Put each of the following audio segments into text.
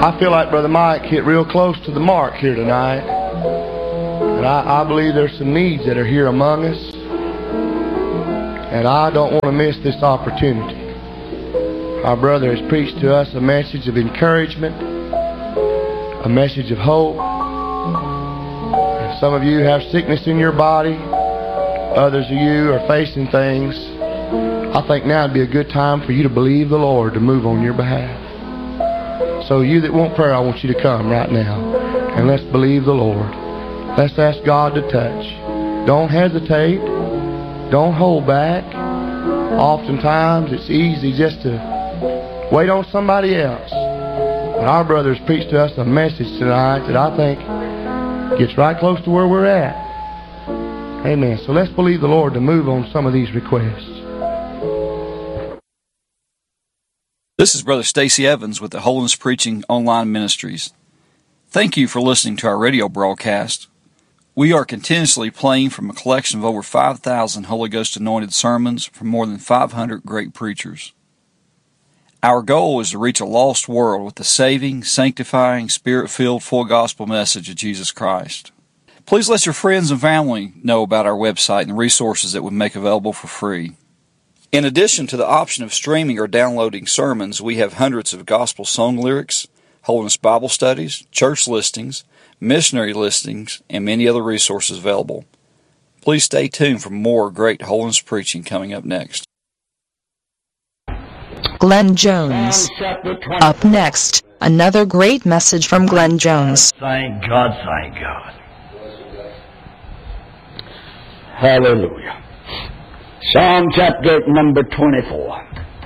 I feel like Brother Mike hit real close to the mark here tonight. And I believe there's some needs that are here among us. And I don't want to miss this opportunity. Our brother has preached to us a message of encouragement, a message of hope. And some of you have sickness in your body. Others of you are facing things. I think now would be a good time for you to believe the Lord to move on your behalf. So you that want prayer, I want you to come right now. And let's believe the Lord. Let's ask God to touch. Don't hesitate. Don't hold back. Oftentimes it's easy just to wait on somebody else. But our brothers preached to us a message tonight that I think gets right close to where we're at. Amen. So let's believe the Lord to move on some of these requests. This is Brother Stacy Evans with the Holiness Preaching Online Ministries. Thank you for listening to our radio broadcast. We are continuously playing from a collection of over 5,000 Holy Ghost anointed sermons from more than 500 great preachers. Our goal is to reach a lost world with the saving, sanctifying, Spirit-filled, full gospel message of Jesus Christ. Please let your friends and family know about our website and the resources that we make available for free. In addition to the option of streaming or downloading sermons, we have hundreds of gospel song lyrics, Holiness Bible studies, church listings, missionary listings, and many other resources available. Please stay tuned for more great holiness preaching coming up next. Glenn Jones. Up next, another great message from Glenn Jones. Thank God, thank God. Hallelujah. Psalm chapter number 24.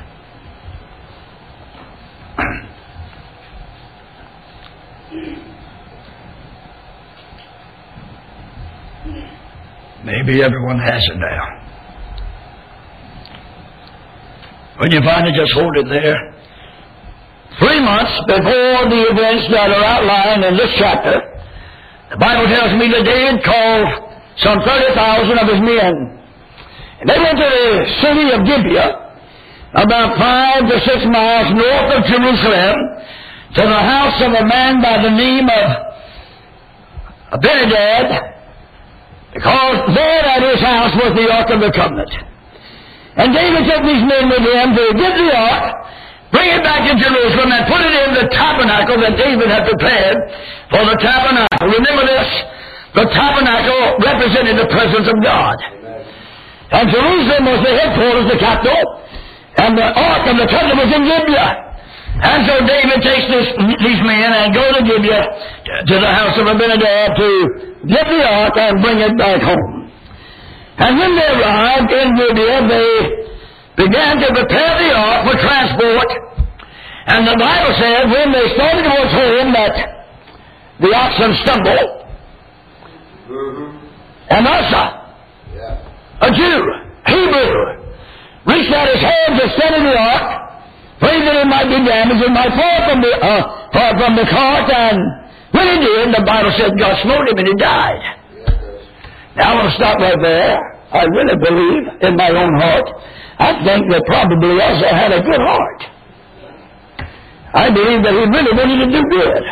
Maybe everyone has it now. When you find it, just hold it there. 3 months before the events that are outlined in this chapter, the Bible tells me that David called some 30,000 of his men. And they went to the city of Gibeah, about 5 to 6 miles north of Jerusalem, to the house of a man by the name of Abinadab, because there at his house was the Ark of the Covenant. And David took these men with him to get the Ark, bring it back to Jerusalem, and put it in the tabernacle that David had prepared for the tabernacle. Remember this, the tabernacle represented the presence of God. And Jerusalem was the headquarters, the capital, and the Ark of the Covenant was in Gibeah. And so David takes these men and go to Gibeah, to the house of Abinadab, to get the Ark and bring it back home. And when they arrived in Gibeah, they began to prepare the Ark for transport. And the Bible said when they started towards home that the oxen stumbled. And Asa, a Jew, Hebrew, reached out his hand to steady the Ark, prayed that it might be damaged and might fall from the cart, and when he did, the Bible said God smote him and he died. Now I want to stop right there. I really believe in my own heart, I think that probably Asa had a good heart. I believe that he really wanted to do good.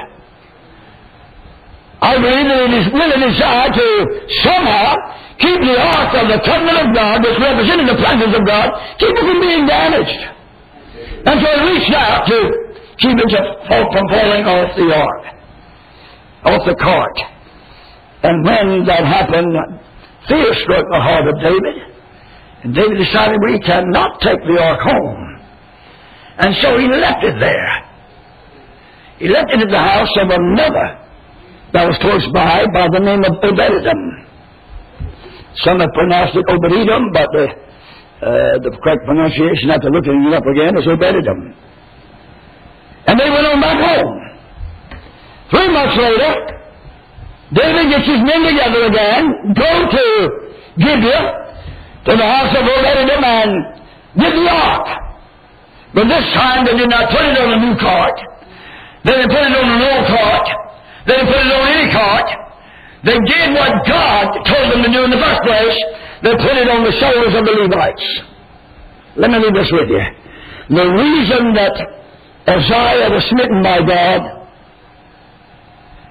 I believe that he really desired to somehow keep the Ark of the Covenant of God, which represented the presence of God, keep it from being damaged. And so he reached out to keep it from falling off the Ark, off the cart. And when that happened, fear struck the heart of David. And David decided we cannot take the Ark home. And so he left it there. He left it at the house of another that was close by the name of Obed-Edom. Some have pronounced it Obed-Edom, but the correct pronunciation, after looking it up again, is Obed-Edom. And they went on back home. 3 months later, David gets his men together again, go to Gibeah, to the house of Obed-Edom, and get the Ark. But this time they did not put it on a new cart. They didn't put it on an old cart. They didn't put it on any cart. They did what God told them to do in the first place. They put it on the shoulders of the Levites. Let me leave this with you. The reason that Uzziah was smitten by God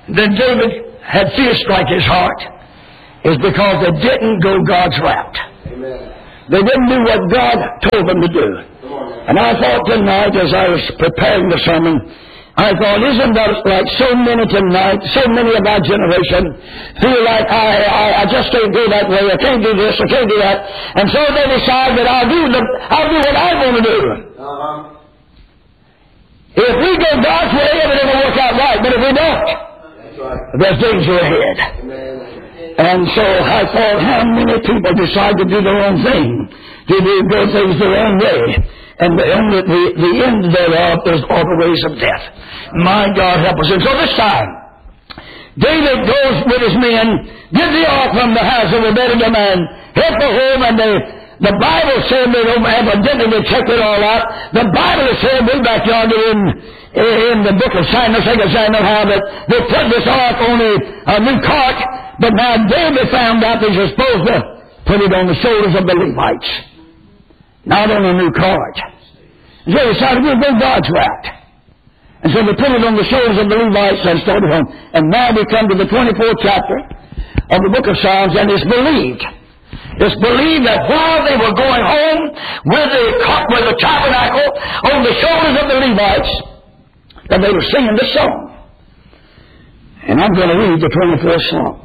that David had fear strike his heart is because they didn't go God's route. Amen. They didn't do what God told them to do. And I thought tonight, as I was preparing the sermon, I thought, isn't that like so many tonight, so many of our generation feel like I just can't go that way, I can't do this, I can't do that. And so they decide that I'll do what I want to do. If we go God's way, everything will work out right. But if we don't, there's danger ahead. And so I thought, how many people decide to do their own thing, to do things their own way, and the end thereof is all the ways of death. My God help us. And so this time, David goes with his men, get the ark from the house of Obed-edom, and hit the home, and the Bible said they don't evidently check it all out. The Bible said way back yonder in the book of Samuel, 2 Samuel, how that they put this ark on a new cart, but now David found out they were supposed to put it on the shoulders of the Levites, not on a new cart. So they decided to go God's route. And so they put it on the shoulders of the Levites and started home. And now we come to the 24th chapter of the book of Psalms, and it's believed that while they were going home with the tabernacle on the shoulders of the Levites, that they were singing this song. And I'm going to read the 24th Psalm.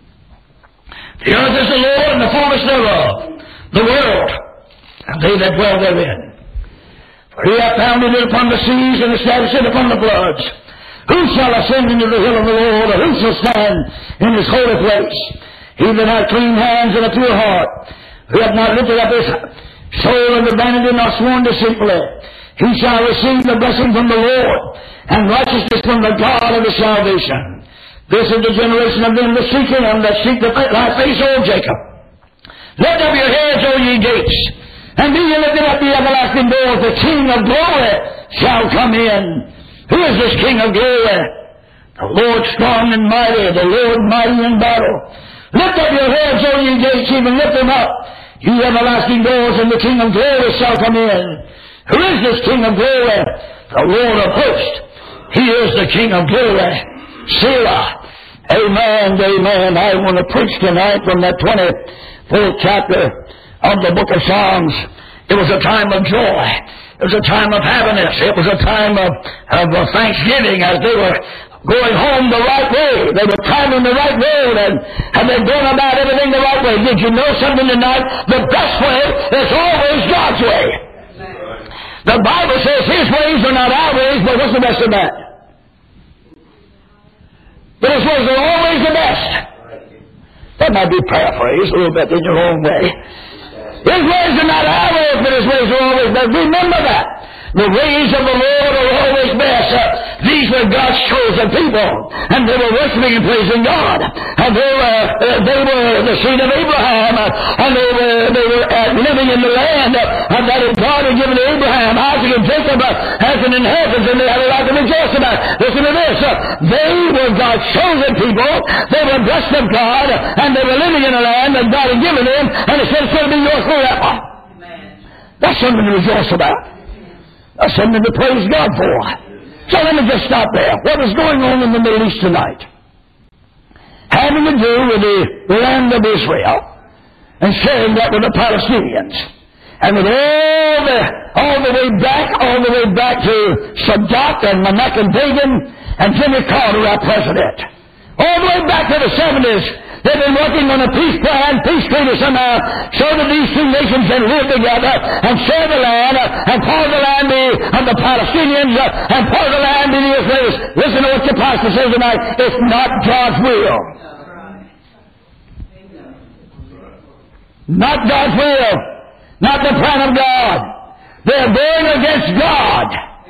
The earth is the Lord and the fullness thereof, the world, and they that dwell therein. For he hath founded it upon the seas and established it upon the floods. Who shall ascend into the hill of the Lord, or who shall stand in his holy place? He that hath clean hands and a pure heart, who hath not lifted up his soul unto vanity, nor sworn deceitfully, he shall receive the blessing from the Lord, and righteousness from the God of his salvation. This is the generation of them that seek him, that seek thy face, O Jacob. Lift up your heads, O ye gates, and be ye lifted up the everlasting doors. The King of glory shall come in. Who is this King of glory? The Lord strong and mighty, the Lord mighty in battle. Lift up your heads, O ye gates, even lift them up, ye everlasting doors, and the King of glory shall come in. Who is this King of glory? The Lord of hosts. He is the King of glory. Selah. Amen, amen. I want to preach tonight from that 24th chapter of the book of Psalms. It was a time of joy. It was a time of happiness. It was a time of thanksgiving as they were going home the right way. They were traveling the right road, and they're going about everything the right way. Did you know something tonight? The best way is always God's way. The Bible says his ways are not our ways, but what's the best of that? But his ways are always the best. That might be paraphrased a little bit in your own way. His ways are not our ways, but his ways are always best. Remember that. The ways of the Lord are always best. These were God's chosen people, and they were worshiping and praising God. And they were the seed of Abraham, and they were living in the land that God had given to Abraham, Isaac, and Jacob as an inheritance, and they had a lot to rejoice about. Listen to this. They were God's chosen people. They were blessed of God, and they were living in a land that God had given them, and it said it's going to be yours forever. That's something to rejoice about. That's something to praise God for. So let me just stop there. What is going on in the Middle East tonight? Having to do with the land of Israel, and sharing that with the Palestinians. And with all the way back to Sadat and Menachem Begin and Jimmy Carter, our president. All the way back to the 70s. They've been working on a peace plan, peace treaty somehow, so that these two nations can live together and share the land, and part of the land be of the Palestinians, and part of the land be the Israelis. Listen to what your pastor says tonight. It's not God's will. Not God's will. Not the plan of God. They're going against God.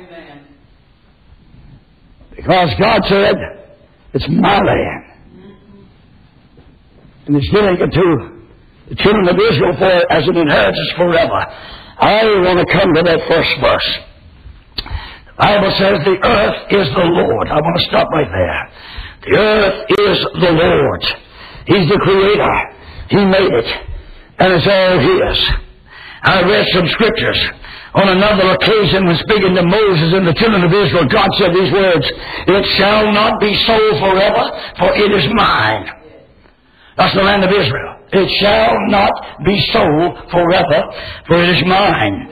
Because God said, it's my land. And He's giving it to the children of Israel as an inheritance forever. I want to come to that first verse. The Bible says the earth is the Lord. I want to stop right there. The earth is the Lord's. He's the Creator. He made it. And it's all His. I read some scriptures On another occasion, when speaking to Moses and the children of Israel, God said these words, "It shall not be so forever, for it is mine." That's the land of Israel. It shall not be so forever, for it is mine.